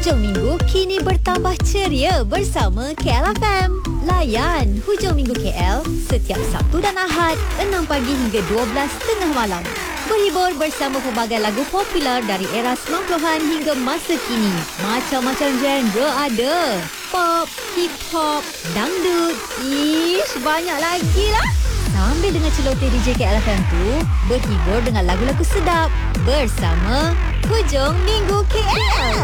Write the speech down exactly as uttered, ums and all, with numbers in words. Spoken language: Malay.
Hujung minggu kini bertambah ceria bersama K L F M. Layan Hujung Minggu K L setiap Sabtu dan Ahad enam pagi hingga dua belas tengah malam. Berhibur bersama pelbagai lagu popular dari era sembilan puluhan hingga masa kini. Macam-macam genre ada. Pop, hip hop, dangdut. Ish, banyak lagi lah. Sambil dengan celoteh D J K L F M tu, berhibur dengan lagu-lagu sedap bersama Hujung Minggu K L.